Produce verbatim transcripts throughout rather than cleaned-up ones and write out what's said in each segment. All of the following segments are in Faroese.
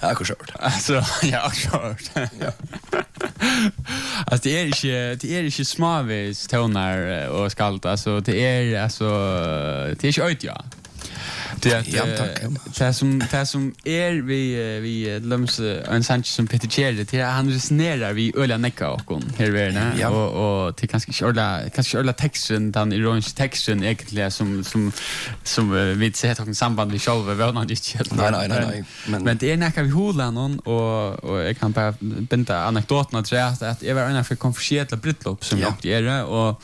akkurat. Alltså, ja, akkurat. Ja. Alltså det är inte det är inte småvis tonar och skalt alltså det är alltså det är inte öjt ja. Det är Ja, tack. det som det som är vi vi löms en Sanchez som Peter Cherry det är han resonerar vi öliga necka och kon här är det och och till kanske körla kanske körla texten den ironiska texten egentligen som som som vi ser ett samband vi själva var nog inte Nej nej nej nej men men det är näka vi hålla någon och och jag kan bara binda anekdoten att säga att jag var en för konfessionella bröllop som jag gjorde och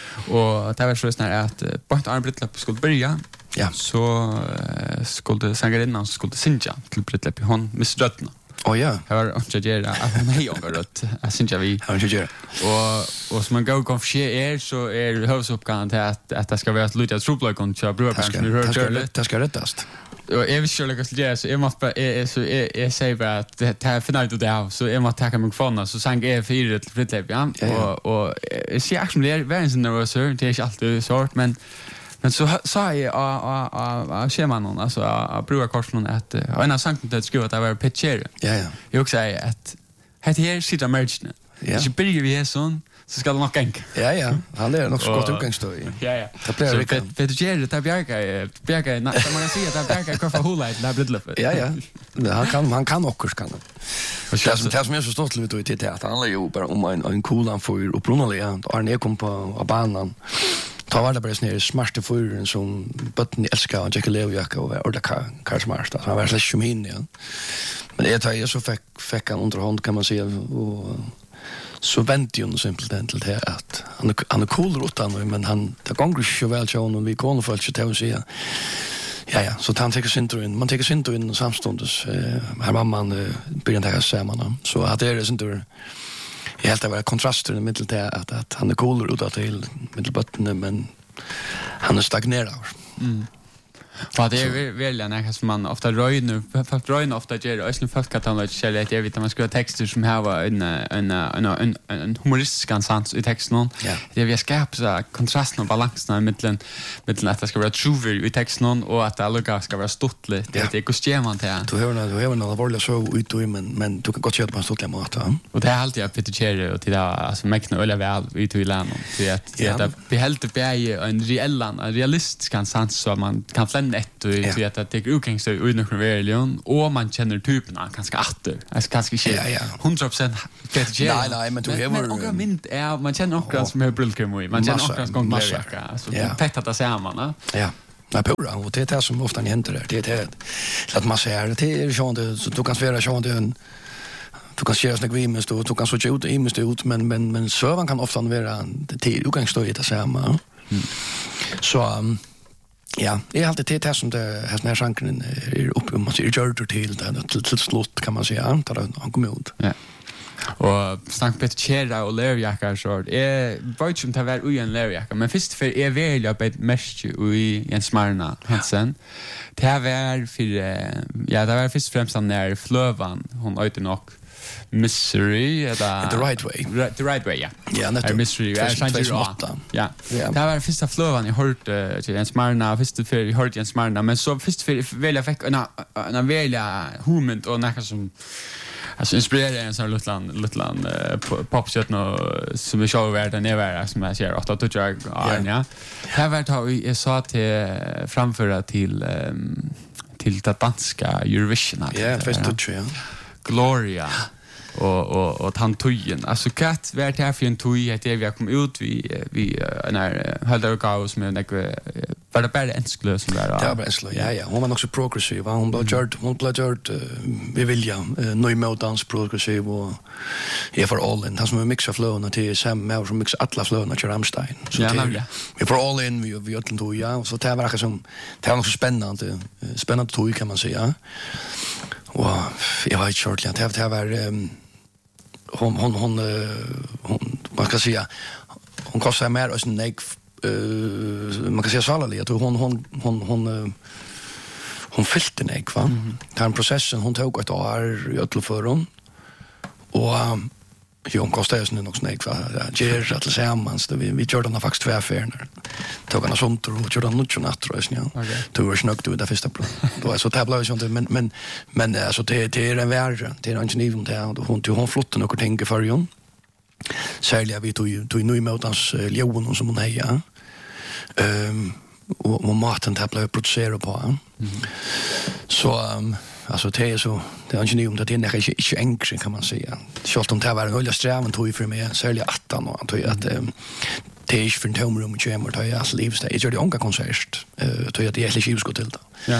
och det var så snart att på ett annat bröllop skulle börja. Ja. Så uh, skulle sangerinnan skulle synja till bröllop i hon med strötna. Oh ja. Det var inte gärna att hon hej och rött. Jag synja vi. Ja, inte gärna. Och och som man går konfession är så är huvuduppgåvan till att att det ska vara ett litet trubbel kon till bröllopet. Det ska det ska rättast. Och jag vill köra lite det så jag måste är så är jag säger bara att det här för något där så jag måste ta mig kvar så sang är fyra till bröllop ja och och jag ser actually världen nervös det är inte alltid sort men men så sa jag a a a scheman alltså a brua korsen att en av sankt det skulle att det var pitcher. Ja ja. Jag också säger att det här sitter merge. Ja. Så börjar vi här sån så ska det nog gänga. Ja ja, han är nog så gott utgångsstå. Ja ja. Det blir det. Pitcher det bjärka bjärka man kan se att det bjärka kaffe hålla det bröllop. Ja ja. Han kan han kan också kan. Och det som det som är så stort lite ut det att han handlar ju bara om en en coolan för och Brunaliga och Arne kom på banan. Ta var det bara snär smarte förren som botten älskar och Jackie Leviaka och Orla Karsmarsta. Han var slash min ja. Men det tar jag så fick fick han underhand kan man säga och så vänt ju simpelt till det att han han är cool rotan men han det gånger ju väl så och vi kommer för att ta sig. Ja ja, så han tar sig inte in. Man tar sig inte in samstundes. Här mamman börjar ta sig man så att det är inte jag helt var kontraster i mitten till att att han är cool ut till mittelbotten men han är stagnerad. Mm. Ja, det är väl något som man ofta röjner, fast röjner ofta gör det. Östern folk kan ta källa att jag vet att man ska ha texter som har en en en en en humoristisk ansats i texten. Det vi skapar så kontrasten och balansen mellan mellan att det ska vara trovärdigt i texten och att det lukar ska vara stottligt. Det är kostjämant här. Du hör du hör några vanliga så ut men men du kan gott köra på en stottlig mat. Och det är alltid att Peter Cherry och till alltså mäkna öle väl ut i landet. Det är att det vi helt bäge en reell en realistisk ansats så man kan ett och det att det är utgångst och utanför religion och man känner typerna ganska åter. Alltså ganska inte hundra procent Peter Cherry. Nej nej men du har men och mint är man känner också som hur brillkrem man känner också ganska gångläcka alltså tätt att det ser man ja. Nej på och det är det som ofta händer där. Det är det att man säger det är ju det så du kan svära så en du kan köra snack vi men du du kan så ut i måste ut men men men servern kan ofta vara det är utgångst och det ser man. Så ja, det är alltid det som det här när sanken är uppe man ser gjort till det till, till slott kan man säga där han kommer ut. Ja. Och Sankt Peter Cherry och Leviaka så är vad som tar väl ugen Leviaka men först för är väl jag bet mest i Jens Marna Hansen. Det här var för ja, det var först främst när Flövan hon ute nog Mystery eller The Right Way. Right, the Right Way, ja. Ja, det är Mystery. Ja. Det var första flövan jag hörde till Jens Marna, första för jag hörde Jens Marna, men så först för väl jag fick en en välja humant och något som alltså inspirerade en sån lutland lutland popshot nå som vi show världen är värd som jag ser åtta touch ja. Här vart har vi jag sa till framföra till till det danska Eurovision. Ja, först touch ja. Gloria och och och tantujen alltså katt vart här för en tui att vi har kommit ut vi vi när höll kaos med några var det bara en sklö som var ja bara slå ja ja hon var också progressiv hon blev gjort hon blev gjort vi vill ja ny modans progressiv och är för all in som vi mixar flow och till Sam mer som mixar alla flow och Ramstein så ja vi för all in vi vi åt då ja så det var som det var så spännande spännande tui kan man säga och jag har short ja det var hon hon hon hon vad ska jag säga hon kostar mer än en egg uh, man kan säga svallig att hon hon hon hon uh, hon fyllde en egg va. Mm. Den processen hon tog ett år i öll för hon och um, Jo, kostar ju nog snägt va. Ger att tillsammans vi vi gör den faktiskt två affärer. Tog han sånt och gjorde något natt tror jag. Okej. Du var snögt ut där första plan. Då är så tabla ju inte men men men alltså det det är en värre. Det är inte nivån där och hon tog hon flott något tänker för ju. Särskilt vi tog ju tog nu emot hans lejon som hon heja. Ehm och och maten tabla producerar på. Så um, alltså det är så det är inte nyom det är inte inte enkelt kan man säga. Självt om det var en olja strävan tog ju för mig särskilt attan och tog att det är inte för en tomrum och jämmer tar jag alltså livs det är det onka konsert eh tog jag det egentligen ju ska till då. Ja.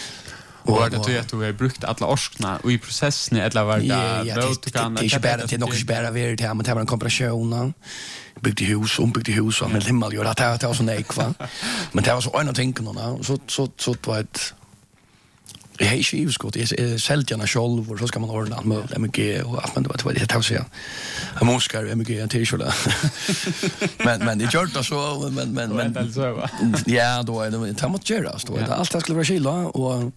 Och det tror jag att du har brukt alla orskna och i processen eller var det det kan det är bara det nog bara vara det här men det var en kombination byggde hus ombyggde hus och med himmel gör det här det var så nej va. Men det var så en tänken då så så så var det jag är ju skott är säljarna själv och så ska man ordna med M G och att man det var det tar sig. Jag måste M G en t-shirt. Men men det gör det så men men men ja då är det tar mot göra så det allt skulle vara skilla och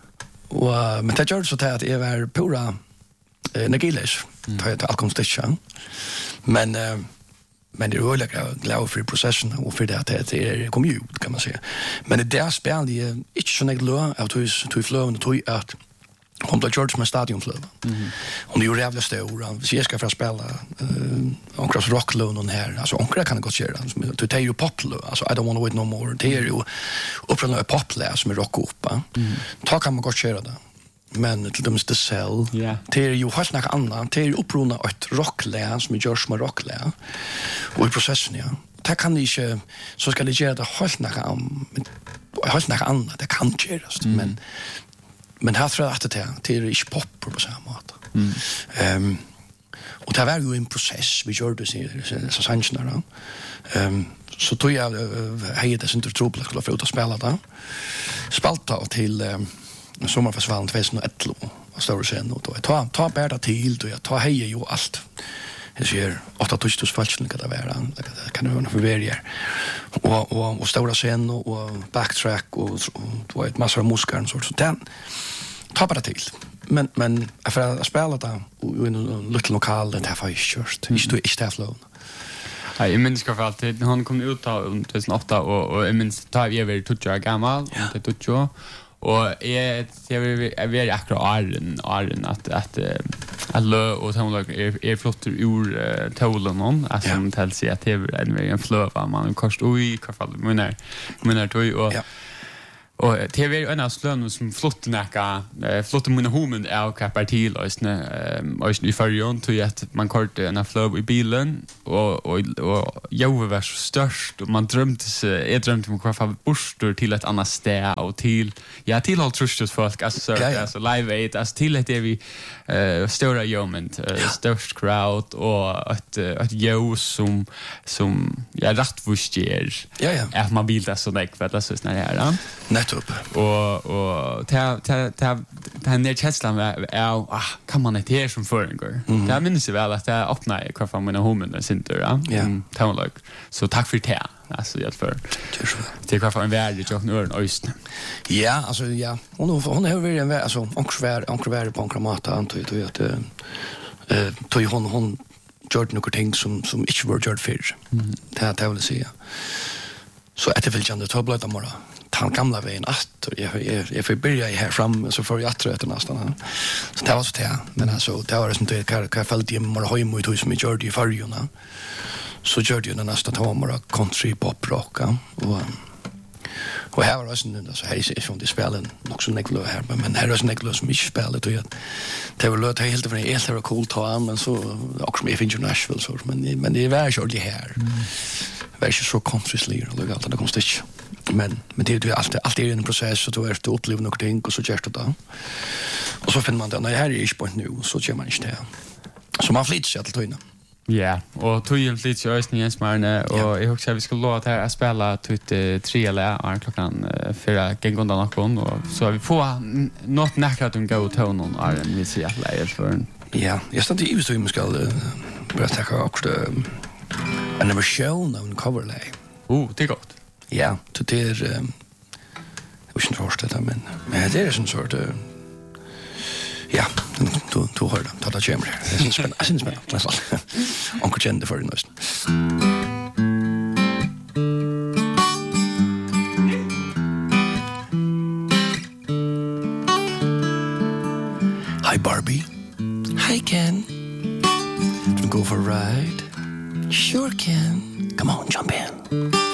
och men det gör så att det är pura negilis tar jag allt konstigt. Men men det är väl glad för processen och för det att det är kommer ju kan man säga. Men det där spelar det inte så neglo att du du flow och du att hon då George med stadion flow. Mhm. Och det är ju jävla stor. Så jag ska för spela eh Onkras Rocklone här. Alltså Onkra kan det gott göra. Du tar ju pop alltså I don't want to wait no more. Det är ju upprörande pop som är rock upp. Mhm. Ta kan man gott göra det. Men till dem The Cell. Ja. Det är ju helt något annat. Det är ju upprona ett rocklä som görs med rocklä. Och i processen ja. Det kan inte så ska det göra det helt något annat. Helt något annat. Det kan göras mm. men men här tror jag att det det är inte pop på samma sätt. Mm. Ehm och det var ju en process vi gjorde det så sanningen då. Ehm så tog jag hejde det inte trubbel skulle få ut och spela där. Spalta till um, sommarfestivalen tjugoelva och stora scen och då ta ta bättre till då jag tar heje ju allt. Jag ser åtta tusen falskning kan det vara. Det kan vara för varje. Och och och stora scen och backtrack och då ett massa muskler och så så den ta bättre till. Men men för att spela där i en liten lokal det har jag kört. Inte du inte flow. Ja, jag minns för alltid han kom ut av tjugohundraåtta och och jag minns ta vi över tutja gammal och det tutja och jag jag vill jag vill akkurat Arden Arden att att alla och som är är flott ur tålen någon att som till sig att det är en flöva man kost oj vad fall men när men när då och och det är ju en av slön som flott näka flott med homen är kapital lösne och i förjon till att man kort en flöv i bilen och och och jag var så störst och man drömde sig jag drömde om kvar för borstor till ett annat ställe och till ja till allt trustet folk alltså alltså live eight alltså till det vi eh stora moment störst crowd och ett ett jo som som ja rätt vuster ja ja är man bild så där för att så när det är nettopp och och ta ta ta den där känslan är ah kan man inte här som föregår det minns jag väl att det öppnar kvar för mina homen den sitter ja ta mig så tack för det alltså jag för det kvar för en värld jag nu en öst ja alltså ja hon hon har väl en alltså onksvär onksvär på onkramata antar jag att eh tog hon hon gjorde några ting som som inte var gjort förr det det vill säga så att det vill jag inte ta blöta mera han gamla vägen att jag jag jag får börja här fram så får jag att rätta nästan så det var så det men alltså det var som det kan kan fällt i mer höj mot hus med Jordi Farjona så Jordi den nästa tomera country pop rock och och här var det så alltså här är från det spelen också Nicolas här men här är det Nicolas som inte spelar det ju det var låt helt för helt var cool ta men så också med International så men men det var Jordi här var ju så consciously och allt det konstigt men men det är ju alltid alltid är en process så då är det uppleva något ting och så gör det då och så finner man det när här är ju på nu så gör man inte det så man flyttar sig till innan ja och tog ju lite ösning Jens Marne och jag hoppas att vi ska låta här att spela till tre eller klockan för gången någon och så har vi på något näkrat om go tone någon är en vi ser läge för ja jag står ju så vi ska berätta här också en nummer show en cover lay oh det är gott ja så det är jag vet inte vad det är men men det är en sort ja Du du hör det. Ta det chamber. Det är spännande. Det är spännande. Nästan. Onkel kände för det nästan. Hi Barbie. Hi Ken. Go for a ride? Sure can. Come on, jump in.